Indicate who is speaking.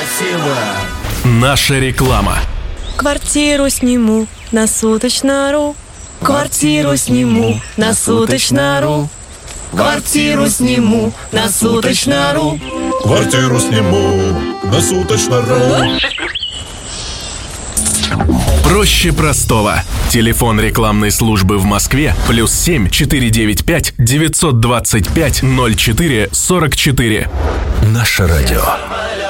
Speaker 1: Спасибо.
Speaker 2: Наша реклама.
Speaker 3: Квартиру сниму на суточно.ру. Квартиру сниму на суточно.ру. Квартиру сниму на суточно.ру.
Speaker 4: Квартиру сниму на суточно.ру.
Speaker 2: Проще простого. Телефон рекламной службы в Москве +7 495 925 04 44. Наше радио.